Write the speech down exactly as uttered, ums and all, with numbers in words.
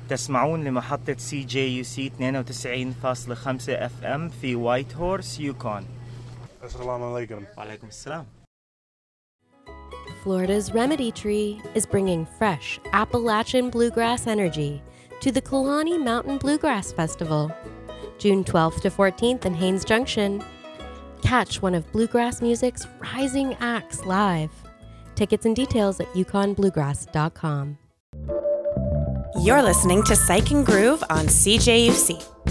تسمعون لمحطة سي جي يو سي اثنين وتسعين فاصلة خمسة اف ام في وايت هورس يوكون. السلام عليكم. وعليكم السلام. Florida's Remedy Tree is bringing fresh Appalachian bluegrass energy to the Kalani Mountain Bluegrass Festival, June twelfth to fourteenth in Haines Junction. Catch one of bluegrass music's rising acts live. Tickets and details at yukon bluegrass dot com. You're listening to Psych and Groove on C J U C.